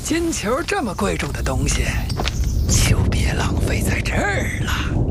金球这么贵重的东西，就别浪费在这儿了。